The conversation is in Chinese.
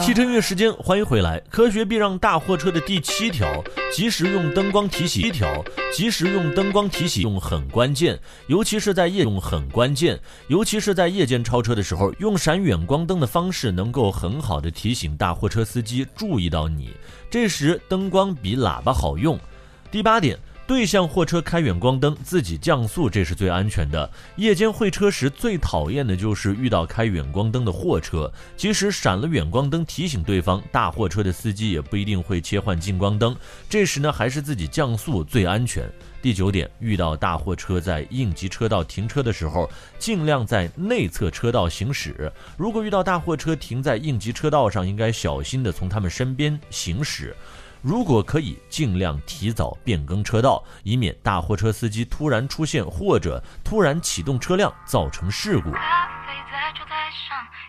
汽车音乐时间，欢迎回来。科学避让大货车的第7条，及时用灯光提醒。及时用灯光提醒用很关键，尤其是在夜间超车的时候，用闪远光灯的方式能够很好的提醒大货车司机注意到你。这时灯光比喇叭好用。第8点。对向货车开远光灯，自己降速，这是最安全的。夜间会车时最讨厌的就是遇到开远光灯的货车，即使闪了远光灯提醒对方，大货车的司机也不一定会切换近光灯，这时呢还是自己降速最安全。第9点，遇到大货车在应急车道停车的时候，尽量在内侧车道行驶。如果遇到大货车停在应急车道上，应该小心的从他们身边行驶。如果可以，尽量提早变更车道，以免大货车司机突然出现或者突然启动车辆造成事故。